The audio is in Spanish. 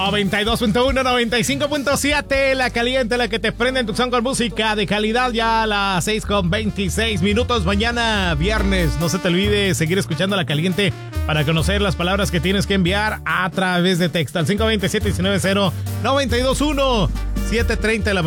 92.1, 95.7, la caliente, la que te prende en tu son con música de calidad, ya a las 6:26 mañana viernes. No se te olvide seguir escuchando la caliente para conocer las palabras que tienes que enviar a través de texto al 527-19-0-921, 7:30 de la mañana.